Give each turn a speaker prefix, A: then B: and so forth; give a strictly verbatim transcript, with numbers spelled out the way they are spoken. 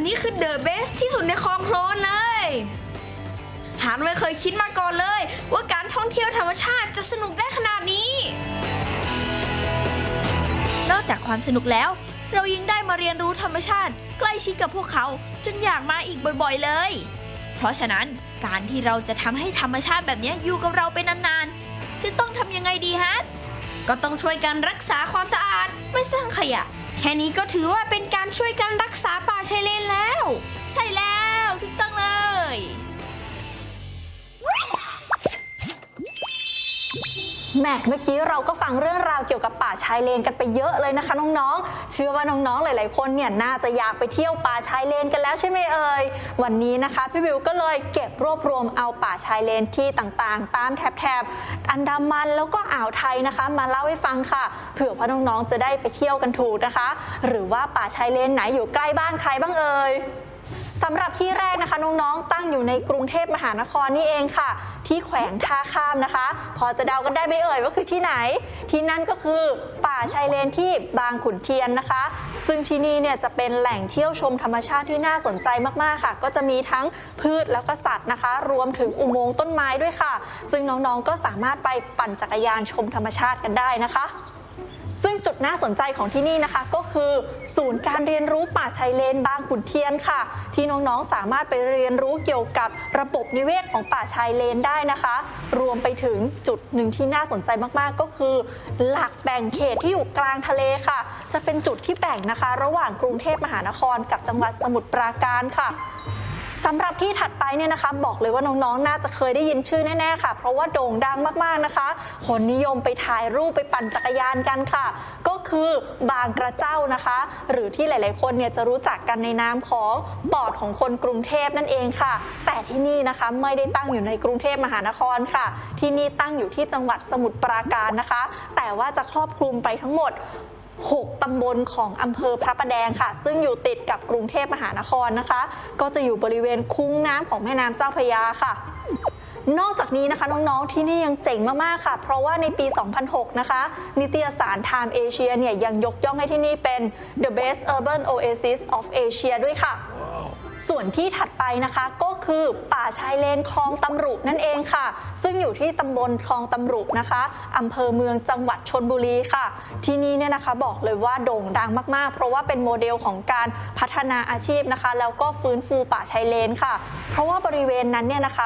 A: นี้คือเดอะเบสที่สุดในคลองโคลนเลยหาไม่เคยคิดมาก่อนเลยว่าการท่องเที่ยวธรรมชาติจะสนุกได้ขนาดนี้นอกจากความสนุกแล้วเรายังได้มาเรียนรู้ธรรมชาติใกล้ชิดกับพวกเขาจนอยากมาอีกบ่อยๆเลยเพราะฉะนั้นการที่เราจะทำให้ธรรมชาติแบบนี้อยู่กับเราไปนานๆจะต้องทำยังไงดีฮะก็ต้องช่วยกันรักษาความสะอาดไม่สร้างขยะแค่นี้ก็ถือว่าเป็นการช่วยกันรักษาป่าชายเลนแล้วใช่แล้วถูกต้องเลย
B: แม็กเมื่อกี้เราก็ฟังเรื่องราวเกี่ยวกับป่าชายเลนกันไปเยอะเลยนะคะน้องๆเชื่อว่าน้องๆหลายๆคนเนี่ยน่าจะอยากไปเที่ยวป่าชายเลนกันแล้วใช่ไหมเอ่ยวันนี้นะคะพี่วิวก็เลยเก็บรวบรวมเอาป่าชายเลนที่ต่างๆตามแถบๆอันดามันแล้วก็อ่าวไทยนะคะมาเล่าให้ฟังค่ะเผื่อว่าน้องๆจะได้ไปเที่ยวกันถูกนะคะหรือว่าป่าชายเลนไหนอยู่ใกล้บ้านใครบ้างเอ่ยสำหรับที่แรกนะคะน้องๆตั้งอยู่ในกรุงเทพมหานครนี่เองค่ะที่แขวงท่าข้ามนะคะพอจะเดากันได้ไหมเอ่ยว่าคือที่ไหนที่นั่นก็คือป่าชายเลนที่บางขุนเทียนนะคะซึ่งที่นี่เนี่ยจะเป็นแหล่งเที่ยวชมธรรมชาติที่น่าสนใจมากๆค่ะก็จะมีทั้งพืชแล้วก็สัตว์นะคะรวมถึงอุโมงค์ต้นไม้ด้วยค่ะซึ่งน้องๆก็สามารถไปปั่นจักรยานชมธรรมชาติกันได้นะคะซึ่งจุดน่าสนใจของที่นี่นะคะก็คือศูนย์การเรียนรู้ป่าชายเลนบางขุนเทียนค่ะที่น้องๆสามารถไปเรียนรู้เกี่ยวกับระบบนิเวศของป่าชายเลนได้นะคะรวมไปถึงจุดหนึ่งที่น่าสนใจมากๆก็คือหลักแบ่งเขตที่อยู่กลางทะเลค่ะจะเป็นจุดที่แบ่งนะคะระหว่างกรุงเทพมหานครกับจังหวัดสมุทรปราการค่ะสำหรับที่ถัดไปเนี่ยนะคะบอกเลยว่าน้องๆน่าจะเคยได้ยินชื่อแน่ๆค่ะเพราะว่าโด่งดังมากๆนะคะคนนิยมไปถ่ายรูปไปปั่นจักรยานกันค่ะก็คือบางกระเจ้านะคะหรือที่หลายๆคนเนี่ยจะรู้จักกันในนามของปอดของคนกรุงเทพนั่นเองค่ะแต่ที่นี่นะคะไม่ได้ตั้งอยู่ในกรุงเทพมหานครค่ะที่นี่ตั้งอยู่ที่จังหวัดสมุทรปราการนะคะแต่ว่าจะครอบคลุมไปทั้งหมดหกตำบลของอำเภอพระประแดงค่ะซึ่งอยู่ติดกับกรุงเทพมหานครนะคะก็จะอยู่บริเวณคุ้งน้ำของแม่น้ำเจ้าพระยาค่ะนอกจากนี้นะคะน้องๆที่นี่ยังเจ๋งมากๆค่ะเพราะว่าในปี สองพันหก นะคะนิตยสาร Time Asia เนี่ยยังยกย่องให้ที่นี่เป็น The Best Urban Oasis of Asia ด้วยค่ะส่วนที่ถัดไปนะคะก็คือป่าชายเลนคลองตำรุนั่นเองค่ะซึ่งอยู่ที่ตำบลคลองตำรุนะคะอำเภอเมืองจังหวัดชลบุรีค่ะที่นี่เนี่ยนะคะบอกเลยว่าโด่งดังมากๆเพราะว่าเป็นโมเดลของการพัฒนาอาชีพนะคะแล้วก็ฟื้นฟูป่าชายเลนค่ะเพราะว่าบริเวณนั้นเนี่ยนะคะ